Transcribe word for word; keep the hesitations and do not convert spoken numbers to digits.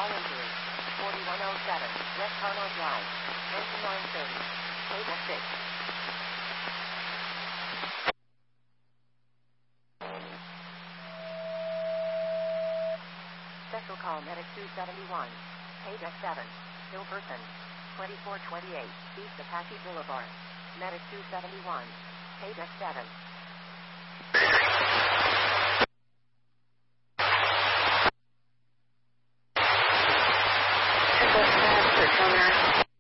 All injuries. forty-one oh seven, West Carmel Drive. Engine nine thirty. Table six. Special call Medic two seventy-one. Paydeck seven. Still person. twenty-four twenty-eight, East Apache Boulevard. Medic two seventy-one. Paydeck seven. Triple seven, Persona.